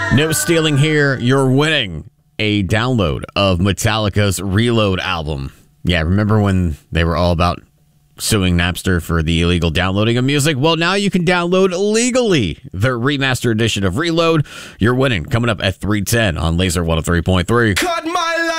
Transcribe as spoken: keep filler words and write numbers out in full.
No stealing here. You're winning a download of Metallica's Reload album. Yeah, remember when they were all about suing Napster for the illegal downloading of music? Well, now you can download legally the remastered edition of Reload. You're winning. Coming up at three ten on Laser one oh three point three. Cut my